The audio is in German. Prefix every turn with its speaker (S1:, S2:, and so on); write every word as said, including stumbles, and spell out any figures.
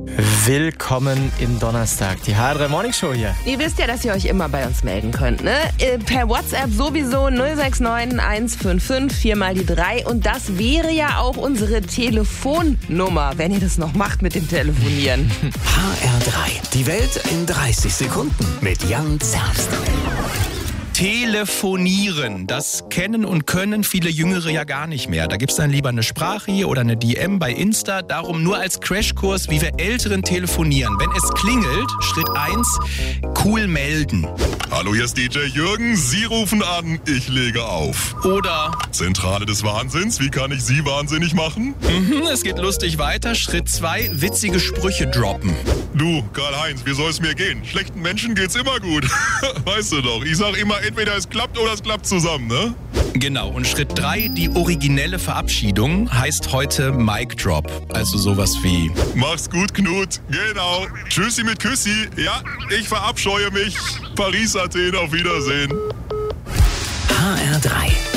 S1: Willkommen im Donnerstag, die H drei Morning Show hier.
S2: Ihr wisst ja, dass ihr euch immer bei uns melden könnt, ne? Äh, per WhatsApp sowieso null sechs neun eins fünf fünf vier mal die drei. Und das wäre ja auch unsere Telefonnummer, wenn ihr das noch macht mit dem Telefonieren.
S3: H R drei, die Welt in dreißig Sekunden mit Jan Zerbst.
S4: Telefonieren, das kennen und können viele Jüngere ja gar nicht mehr. Da gibt's dann lieber eine Sprache oder eine D M bei Insta. Darum nur als Crashkurs, wie wir Älteren telefonieren. Wenn es klingelt, Schritt eins, cool melden.
S5: Hallo, hier ist D J Jürgen, Sie rufen an, ich lege auf.
S4: Oder
S5: Zentrale des Wahnsinns, wie kann ich Sie wahnsinnig machen?
S4: mhm, es geht lustig weiter. Schritt zwei, witzige Sprüche droppen.
S5: Du, Karl-Heinz, wie soll es mir gehen? Schlechten Menschen geht's immer gut. Weißt du doch, ich sag immer, entweder es klappt oder es klappt zusammen, ne?
S4: Genau, und Schritt drei, die originelle Verabschiedung, heißt heute Mic Drop. Also sowas wie:
S5: Mach's gut, Knut. Genau. Tschüssi mit Küssi. Ja, ich verabscheue mich. Paris, Athen, auf Wiedersehen.
S3: H R drei.